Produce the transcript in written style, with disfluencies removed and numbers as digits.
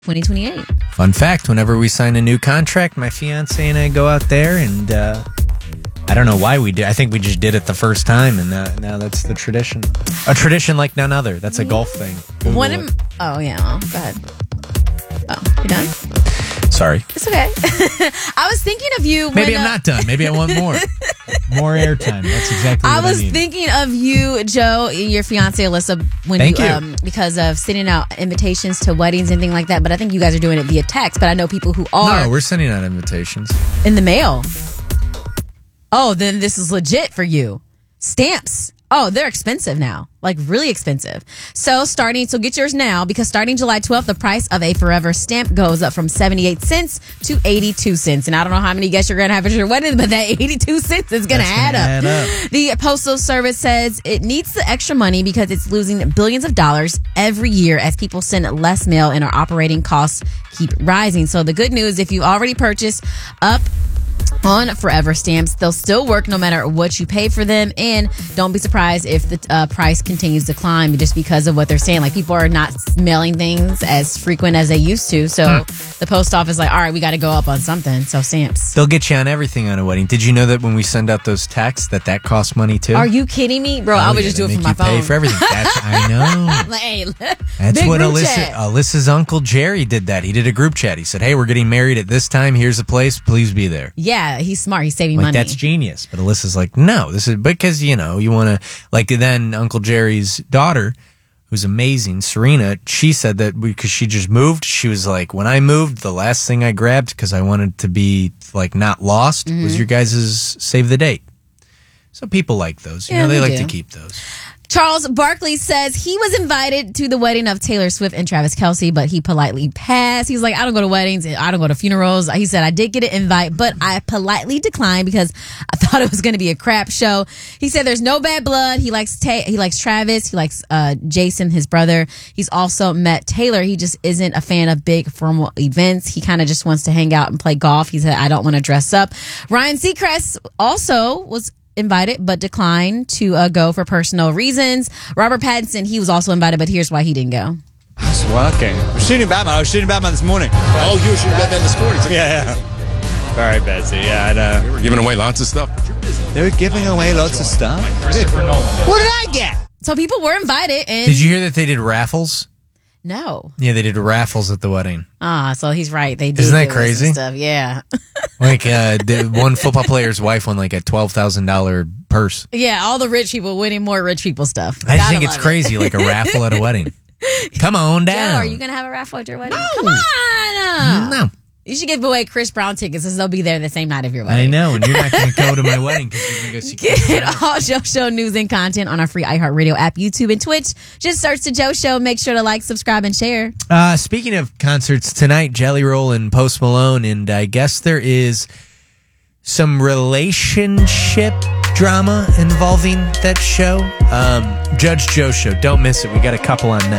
2028. Fun fact, whenever we sign a new contract, my fiance and I go out there and I don't know why we did. I think we just did it the first time, and now that's the tradition. A tradition like none other. That's a golf thing. Go ahead. Oh, you done? Sorry. It's okay. I was thinking of you. Maybe I'm not done. Maybe I want more. More airtime. That's exactly what I was need. thinking of you, Joe, your fiance Alyssa, when Thank you. Because of sending out invitations to weddings and things like that. But I think you guys are doing it via text. But I know people who are. No, we're sending out invitations in the mail. Oh, then this is legit for you. Stamps. Oh, they're expensive now. Like really expensive. So get yours now because starting July 12th, the price of a Forever stamp goes up from 78 cents to 82 cents. And I don't know how many guests you're going to have at your wedding, but that 82 cents is going to add up. The Postal Service says it needs the extra money because it's losing billions of dollars every year as people send less mail and our operating costs keep rising. So the good news, if you already purchased up on Forever stamps, they'll still work no matter what you pay for them, and don't be surprised if the price continues to climb just because of what they're saying. Like, people are not mailing things as frequent as they used to, so the post office is like, all right, we got to go up on something. So stamps, they'll get you on everything on a wedding. Did you know that when we send out those texts that costs money too? Are you kidding me, bro? I would just do it from my phone. Pay for everything. I know. Like, hey, that's what Alyssa's uncle Jerry did. That he did a group chat. He said, "Hey, we're getting married at this time. Here's the place. Please be there." Yeah, he's smart. He's saving money. That's genius. But Alyssa's like, no, this is because, you want to, like, then Uncle Jerry's daughter, who's amazing, Serena, she said that because she just moved, she was like, when I moved, the last thing I grabbed, because I wanted to be, like, not lost, was your guys' save the date. So people like those. They like to keep those. Charles Barkley says he was invited to the wedding of Taylor Swift and Travis Kelce, but he politely passed. He's like, I don't go to weddings. I don't go to funerals. He said, I did get an invite, but I politely declined because I thought it was going to be a crap show. He said there's no bad blood. He likes Travis. He likes Jason, his brother. He's also met Taylor. He just isn't a fan of big formal events. He kind of just wants to hang out and play golf. He said, I don't want to dress up. Ryan Seacrest also was invited but declined to go for personal reasons. Robert Pattinson, he was also invited, but here's why he didn't go. I was working. I was shooting Batman this morning. Oh, you were shooting Batman this morning? Yeah. Very busy, yeah, I know. They were giving away lots of stuff. They were giving away lots of stuff? What did I get? So people were invited. And did you hear that they did raffles? No. Yeah, they did raffles at the wedding. So he's right. They did. Isn't that crazy? Stuff. Yeah. Like one football player's wife won like a $12,000 purse. Yeah, all the rich people winning more rich people stuff. I just think it's crazy, like a raffle at a wedding. Come on down. Joe, are you going to have a raffle at your wedding? No. Come on. No. You should give away Chris Brown tickets because they'll be there the same night of your wedding. I know, and you're not going to go to my wedding because you're going to go see Chris Brown. Get all Joe Show news and content on our free iHeartRadio app, YouTube, and Twitch. Just search the Joe Show. Make sure to like, subscribe, and share. Speaking of concerts tonight, Jelly Roll and Post Malone, and I guess there is some relationship drama involving that show. Judge Joe Show. Don't miss it. We got a couple on next.